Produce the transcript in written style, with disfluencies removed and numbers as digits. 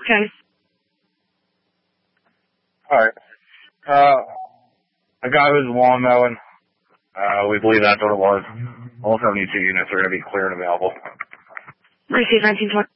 Okay. Alright. A guy who's lawn mowing, we believe that's what it was. All 72 units are going to be clear and available. Receive 1920.